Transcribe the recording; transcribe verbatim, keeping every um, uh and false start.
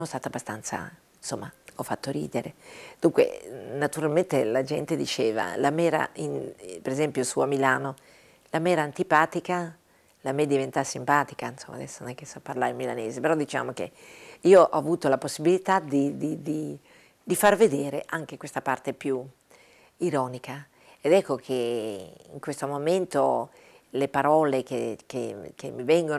Sono stata abbastanza, insomma, ho fatto ridere. Dunque, naturalmente la gente diceva, la me era, in, per esempio su a Milano, la me era antipatica, la me diventa simpatica, insomma adesso non è che so parlare milanese, però diciamo che io ho avuto la possibilità di, di, di, di far vedere anche questa parte più ironica. Ed ecco che in questo momento le parole che, che, che mi vengono